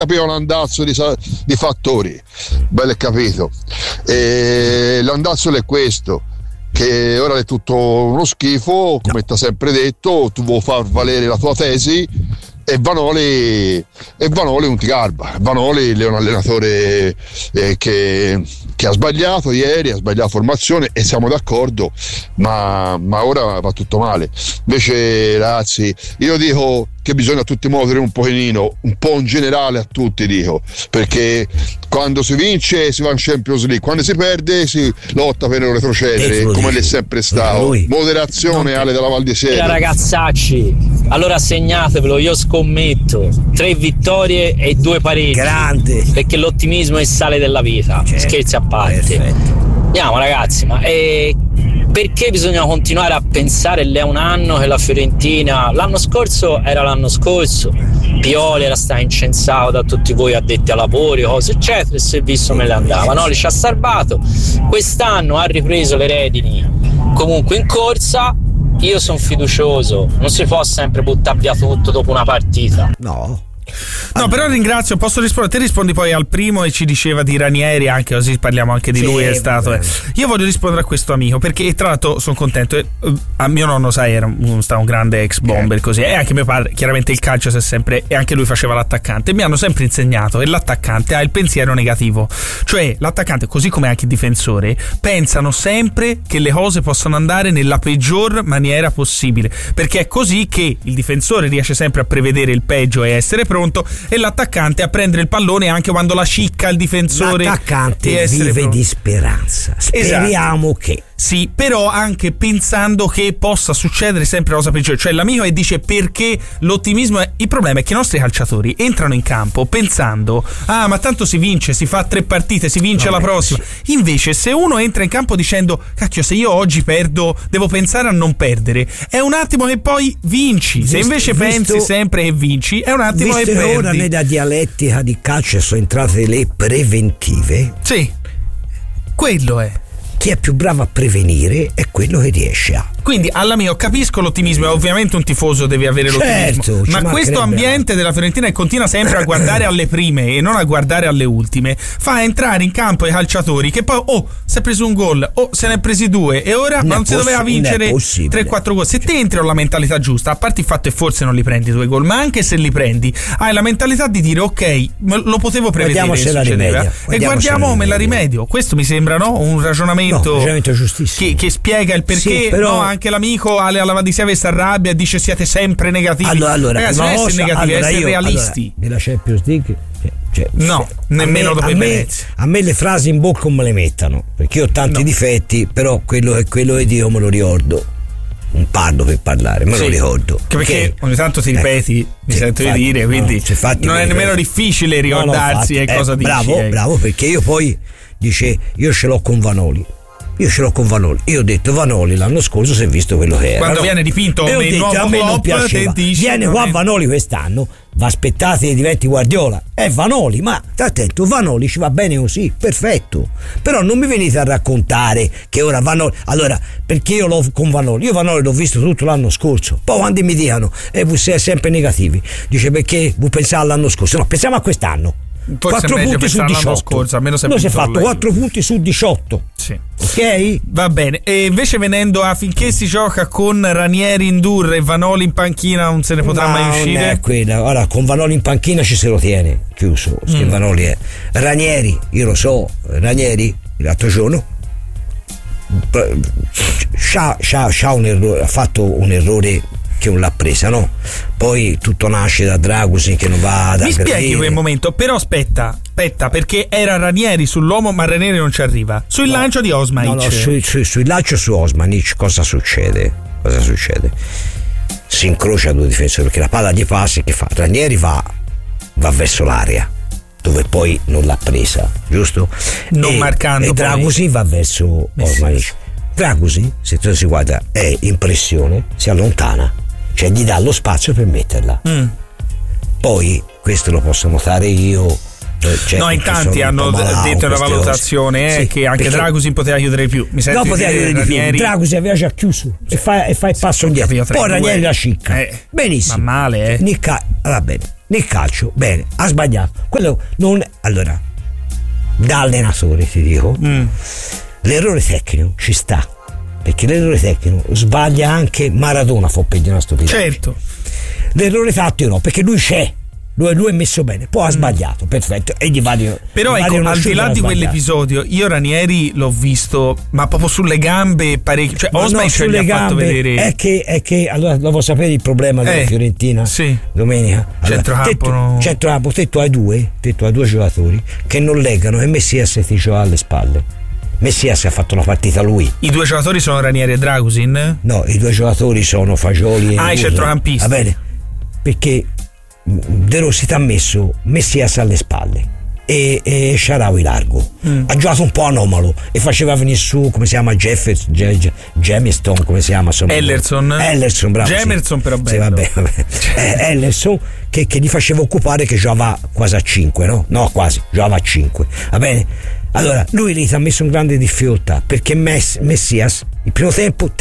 capiva l'andazzo di fattori, bello capito. E l'andazzo è questo, che ora è tutto uno schifo, come ti ha sempre detto, tu vuoi far valere la tua tesi e Vanoli non ti garba. Vanoli è un allenatore che ha sbagliato ieri, ha sbagliato formazione e siamo d'accordo, ma ora va tutto male. Invece ragazzi, io dico che bisogna tutti muovere un pochino, un po' in generale a tutti, dico, perché quando si vince si va in Champions League, quando si perde si lotta per non retrocedere, come l'è sempre stato. Moderazione, Ale della Val di Siena. Ragazzacci, allora segnatevelo, io scommetto 3 vittorie e 2 pareggi. Grande, perché l'ottimismo è il sale della vita. Scherzi a parte. Andiamo ragazzi, ma perché bisogna continuare a pensare è un anno che la Fiorentina, l'anno scorso era l'anno scorso, Pioli era stato incensato da tutti voi addetti ai lavori, cose eccetera, e si è visto me le andava, no? Li ci ha salvato. Quest'anno ha ripreso le redini comunque in corsa. Io sono fiducioso, non si può sempre buttare via tutto dopo una partita. No, però ringrazio, posso rispondere? Te rispondi poi al primo e ci diceva di Ranieri, anche così parliamo anche di lui, è stato. Io voglio rispondere a questo amico perché tra l'altro sono contento. A mio nonno, sai, era un grande ex bomber così, e anche mio padre, chiaramente il calcio si è sempre, e anche lui faceva l'attaccante. Mi hanno sempre insegnato che l'attaccante ha il pensiero negativo, cioè l'attaccante, così come anche il difensore, pensano sempre che le cose possono andare nella peggior maniera possibile, perché è così che il difensore riesce sempre a prevedere il peggio e essere pronto, e l'attaccante a prendere il pallone anche quando la cicca il difensore. L'attaccante vive di speranza. Speriamo che. Sì, però anche pensando che possa succedere sempre cosa peggiore. Cioè l'amico e dice perché l'ottimismo è... Il problema è che i nostri calciatori entrano in campo pensando ma tanto si vince, si fa 3 partite, si vince la prossima. Sì. Invece se uno entra in campo dicendo cacchio, se io oggi perdo devo pensare a non perdere, è un attimo che poi vinci. Se invece pensi sempre che vinci, è un attimo che perdi. Ora nella dialettica di calcio sono entrate le preventive. Sì, quello è. Chi è più bravo a prevenire è quello che riesce a. Quindi all'amico capisco l'ottimismo, e ovviamente un tifoso deve avere l'ottimismo, ma questo ambiente della Fiorentina che continua sempre a guardare alle prime e non a guardare alle ultime fa entrare in campo i calciatori che poi si è preso un gol, se ne è presi 2 e ora non si doveva vincere 3-4 gol. Se te entri con la mentalità giusta, a parte il fatto che forse non li prendi 2 gol, ma anche se li prendi hai la mentalità di dire ok, lo potevo prevedere e guardiamo me la rimedio. Questo mi sembra un ragionamento giustissimo che spiega il perché. Però anche l'amico Ale alla Val di Siena si arrabbia e dice siete sempre negativi. Allora, ragazzi, non essere negativi, essere realisti. Nella Champions League nemmeno dopo Venezia. A me le frasi in bocca non me le mettano, perché io ho tanti difetti, però quello che dico me lo ricordo. Non parlo per parlare, me lo ricordo. Perché ogni tanto ti ripeti, mi sento di dire, quindi non è nemmeno difficile ricordarsi cosa dici. Bravo, perché io poi dice io ce l'ho con Vanoli. Io ho detto Vanoli l'anno scorso si è visto quello che era. Quando viene dipinto come il nuovo Klopp, te dici, viene qua Vanoli quest'anno, va aspettati che diventi Guardiola. È Vanoli, ma sta attento, Vanoli ci va bene così, perfetto. Però non mi venite a raccontare che ora Vanoli. Allora, perché io l'ho con Vanoli? Io Vanoli l'ho visto tutto l'anno scorso. Poi quando mi dicono voi siete sempre negativi, dice perché voi pensate all'anno scorso? No, pensiamo a quest'anno. Forse 4 punti su 18. Scorso, almeno si è fatto 4 punti su 18. Sì. Ok? Va bene. E invece venendo a finché si gioca con Ranieri in dur e Vanoli in panchina non se ne potrà mai uscire? Non è quella. Ora con Vanoli in panchina ci se lo tiene chiuso. Vanoli è Ranieri, io lo so, Ranieri l'altro giorno c'ha un errore, ha fatto un errore che non l'ha presa, no? Poi tutto nasce da Dragusin che non va ad aggredire. Mi spieghi quel momento, però aspetta, perché era Ranieri sull'uomo, ma Ranieri non ci arriva. Sul lancio di Osmanic. Sul lancio su Osmanic cosa succede? Si incrocia 2 difensori, perché la palla di passi che fa Ranieri va verso l'area dove poi non l'ha presa, giusto? Non marcando. E Dragusin va verso Osmanic. Dragusin, se tu si guarda, è in pressione, si allontana, cioè gli dà lo spazio per metterla. Poi questo lo posso notare io. In tanti hanno detto una valutazione che anche Dragusin poteva chiudere più. Mi sento poteva chiudere di più. Dragusin aveva già chiuso e fa il passo indietro. Poi Ranieri la cicca. Benissimo. Ma male, va bene. nel calcio, bene, ha sbagliato. Quello non. Allora, da allenatore ti dico, l'errore tecnico ci sta, perché l'errore tecnico sbaglia anche Maradona, fa peggio una stupidità. Certo. L'errore tattico no, perché lui c'è. Lui è messo bene, poi ha sbagliato, perfetto. E gli vale, però ecco, al di là di quell'episodio, io Ranieri l'ho visto, ma proprio sulle gambe parecchio. Cioè, Osman gli ha fatto vedere. È che allora devo sapere il problema della Fiorentina. Sì. Domenica. Allora, centrocampo, te tu hai due giocatori che non leggano e Messias ti gioca alle spalle. Messias ha fatto la partita lui. I due giocatori sono Ranieri e Dragusin? No, i due giocatori sono Fagioli e i centrocampisti. Va bene, perché De Rossi ti ha messo Messias alle spalle e Shaarawy largo. Ha giocato un po' anomalo e faceva venire su, come si chiama, Jameson, come si chiama, Ellerson, bravo. Jamerson, sì. però bello. Sì, vabbè. Ellerson che gli faceva occupare, che giocava quasi a 5, no quasi, giocava a 5, va bene. Allora lui lì ti ha messo un grande difficoltà, perché Messias il primo tempo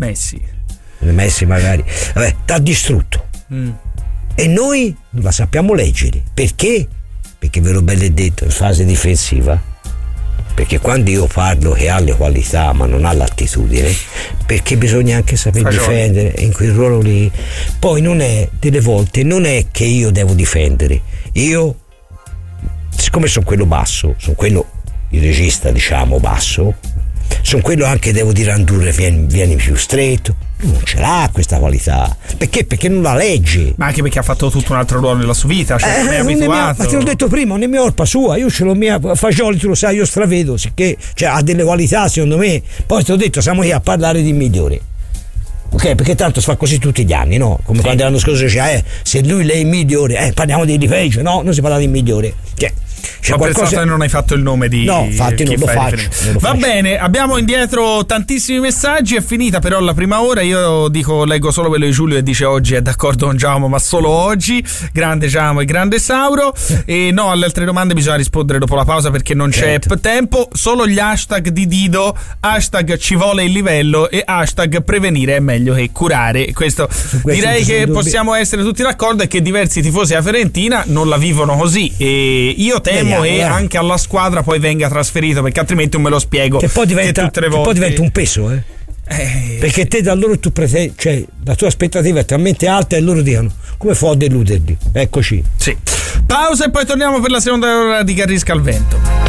Messi magari ti ha distrutto. E noi non la sappiamo leggere. Perché? Perché ve l'ho bello detto, in fase difensiva, perché quando io parlo che ha le qualità ma non ha l'attitudine, perché bisogna anche saper difendere in quel ruolo lì. Poi non è, delle volte non è che io devo difendere, io siccome sono quello basso, sono quello il regista diciamo basso, sono quello anche devo dire Andurre vieni più stretto. Non ce l'ha questa qualità, perché non la legge, ma anche perché ha fatto tutto un altro ruolo nella sua vita, cioè non è abituato. Ma te l'ho detto prima, non è mia colpa sua, io ce l'ho mia. Fagioli tu lo sai, io stravedo, sicché cioè, ha delle qualità secondo me. Poi te l'ho detto, siamo qui a parlare di migliore, ok, perché tanto si fa così tutti gli anni, no? Come quando l'anno scorso diceva se lui lei è migliore, parliamo di peggio, no? Non si parla di migliore, cioè ho pensato che non hai fatto il nome di infatti non lo faccio. Va bene, abbiamo indietro tantissimi messaggi, è finita però la prima ora. Io leggo solo quello di Giulio e dice oggi è d'accordo con Giacomo, ma solo oggi. Grande Giacomo e grande Sauro. E no, alle altre domande bisogna rispondere dopo la pausa perché non c'è tempo. Solo gli hashtag di Dido, hashtag ci vuole il livello e hashtag prevenire è meglio che curare. Questo direi che possiamo essere tutti d'accordo, e che diversi tifosi della Fiorentina non la vivono così, e io temo e anche alla squadra poi venga trasferito, perché altrimenti non me lo spiego, che poi diventa un peso, perché te da loro cioè la tua aspettativa è talmente alta e loro dicono come fa a deluderli. Eccoci. Sì. Pausa e poi torniamo per la seconda ora di Carrisca al Vento.